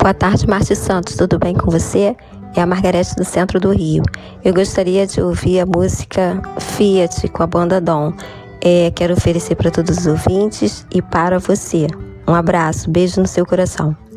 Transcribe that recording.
Boa tarde, Márcio Santos, tudo bem com você? É a Margarete do centro do Rio. Eu gostaria de ouvir a música Fiat com a banda Dom. Quero oferecer para todos os ouvintes e para você. Um abraço, beijo no seu coração.